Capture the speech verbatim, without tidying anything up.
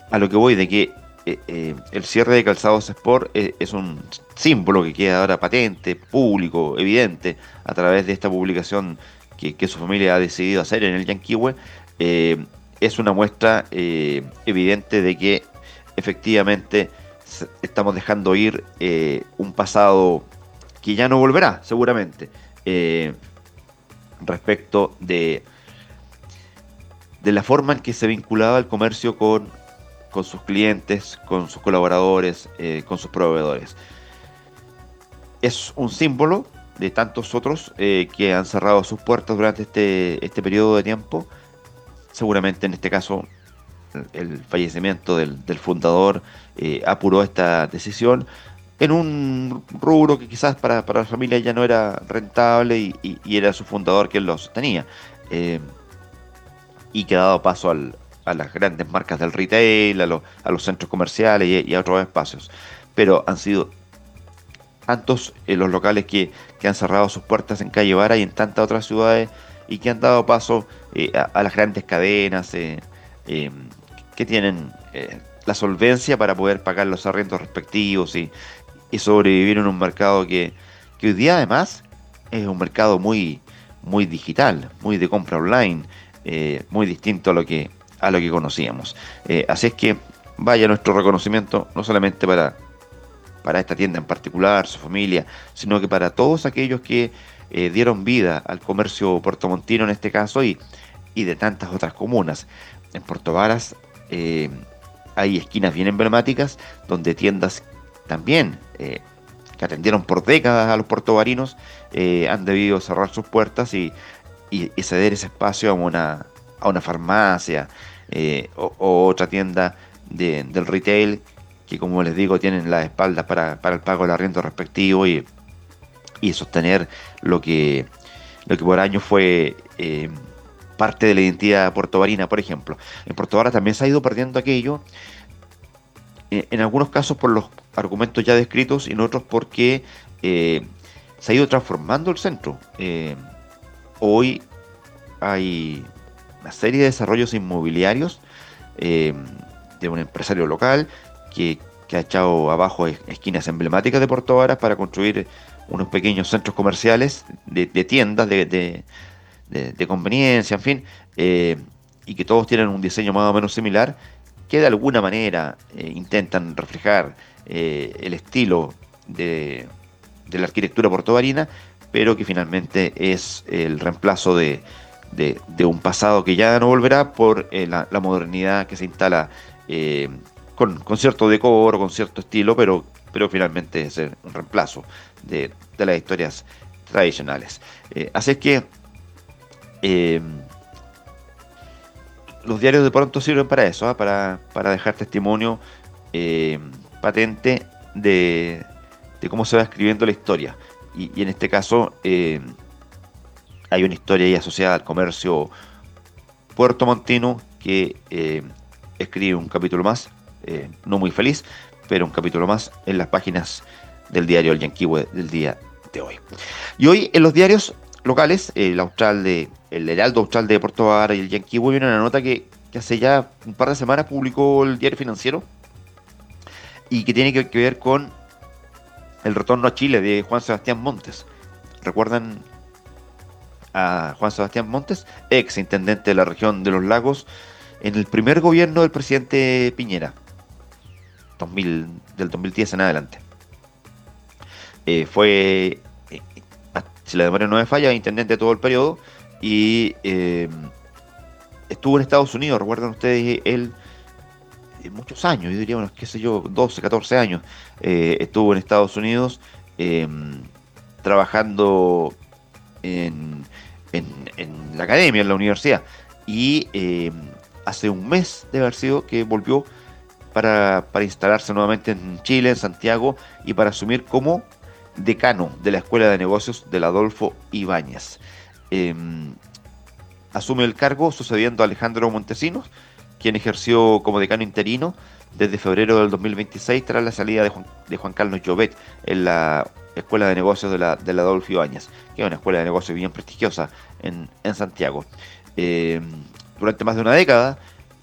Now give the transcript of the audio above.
a lo que voy de que eh, eh, el cierre de Calzados Sport eh, es un símbolo que queda ahora patente, público, evidente, a través de esta publicación que, que su familia ha decidido hacer en el Yanquihue. eh, es una muestra eh, evidente de que efectivamente se- estamos dejando ir eh, un pasado que ya no volverá, seguramente, eh, respecto de, de la forma en que se vinculaba el comercio con con sus clientes, con sus colaboradores, eh, con sus proveedores. Es un símbolo de tantos otros eh, que han cerrado sus puertas durante este, este periodo de tiempo. Seguramente en este caso el fallecimiento del, del fundador eh, apuró esta decisión en un rubro que quizás para, para la familia ya no era rentable y, y- y era su fundador quien lo sostenía. Eh, y que ha dado paso al- a las grandes marcas del retail, a, lo- a los centros comerciales y, y a otros espacios. Pero han sido tantos eh, los locales que, que han cerrado sus puertas en Calle Vara y en tantas otras ciudades y que han dado paso eh, a, a las grandes cadenas eh, eh, que tienen eh, la solvencia para poder pagar los arriendos respectivos y, y sobrevivir en un mercado que, que hoy día además es un mercado muy, muy digital, muy de compra online, eh, muy distinto a lo que, a lo que conocíamos. Eh, así es que vaya nuestro reconocimiento no solamente para para esta tienda en particular, su familia, sino que para todos aquellos que eh, dieron vida al comercio puertomontino en este caso y, y de tantas otras comunas. En Puerto Varas eh, hay esquinas bien emblemáticas donde tiendas también eh, que atendieron por décadas a los puertovarinos eh, han debido cerrar sus puertas y, y- y ceder ese espacio a una, a una farmacia eh, o, o otra tienda de- del retail que, como les digo, tienen las espaldas para, para el pago del arriendo respectivo y, y sostener lo que, lo que por años fue eh, parte de la identidad puertovarina, por ejemplo. En Puerto Vara también se ha ido perdiendo aquello, eh, en algunos casos por los argumentos ya descritos y en otros porque eh, se ha ido transformando el centro. Eh, hoy hay una serie de desarrollos inmobiliarios eh, de un empresario local que, que ha echado abajo es- esquinas emblemáticas de Puerto Varas para construir unos pequeños centros comerciales de, de tiendas de, de- de- de conveniencia, en fin, eh, y que todos tienen un diseño más o menos similar, que de alguna manera eh, intentan reflejar eh, el estilo de, de la arquitectura portovarina, pero que finalmente es el reemplazo de, de- de un pasado que ya no volverá por eh, la, la modernidad que se instala eh, con, con cierto decoro, con cierto estilo, pero, pero finalmente es el- un reemplazo de, de las historias tradicionales. Eh, así es que eh, los diarios de pronto sirven para eso, ¿ah? Para, para dejar testimonio eh, patente de, de cómo se va escribiendo la historia. Y, y en este caso eh, hay una historia ahí asociada al comercio puertomontino que eh, escribe un capítulo más, eh, no muy feliz, pero un capítulo más en las páginas del diario El Yanquihue del día de hoy. Y hoy en los diarios locales, el Austral de, el Heraldo Austral de Puerto Vara y el Yanquihue, viene una nota que, que hace ya un par de semanas publicó el diario financiero y que tiene que, que ver con el retorno a Chile de Juan Sebastián Montes. ¿Recuerdan a Juan Sebastián Montes, ex intendente de la región de los lagos, en el primer gobierno del presidente Piñera, dos mil, del dos mil diez en adelante? Eh, fue, eh, si la memoria no me falla, intendente todo el periodo y eh, estuvo en Estados Unidos, recuerdan ustedes, él eh, muchos años, yo diría, unos, qué sé yo, doce, catorce años, eh, estuvo en Estados Unidos eh, trabajando en, en, en la academia, en la universidad. Y eh, hace un mes de haber sido que volvió para, para instalarse nuevamente en Chile, en Santiago, y para asumir como decano de la Escuela de Negocios del Adolfo Ibáñez. Eh, asume el cargo sucediendo a Alejandro Montesinos, quien ejerció como decano interino desde febrero del dos mil veintiséis tras la salida de Juan, de Juan Carlos Llobet en la Escuela de Negocios de la, de la Adolfo Ibáñez, que es una escuela de negocios bien prestigiosa en, en Santiago. Eh, durante más de una década